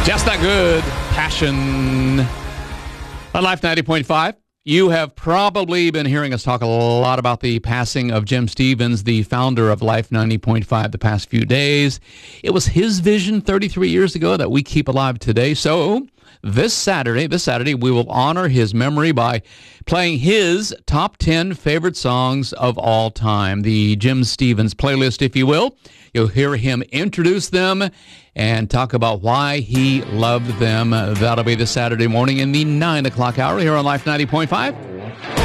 Just That Good, Passion. On Life 90.5, you have probably been hearing us talk a lot about the passing of Jim Stevens, the founder of Life 90.5, the past few days. It was his vision 33 years ago that we keep alive today. So this Saturday, we will honor his memory by playing his top 10 favorite songs of all time, the Jim Stevens playlist, if you will. You'll hear him introduce them and talk about why he loved them. That'll be this Saturday morning in the 9 o'clock hour here on Life 90.5.